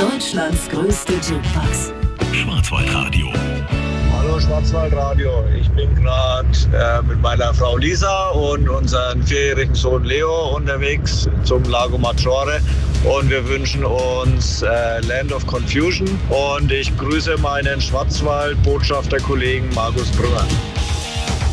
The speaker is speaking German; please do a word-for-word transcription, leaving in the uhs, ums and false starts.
Deutschlands größte Jukebox. Schwarzwaldradio. Hallo Schwarzwaldradio, ich bin gerade äh, mit meiner Frau Lisa und unserem vierjährigen Sohn Leo unterwegs zum Lago Maggiore und wir wünschen uns äh, Land of Confusion und ich grüße meinen Schwarzwald-Botschafter-Kollegen Markus Brunner.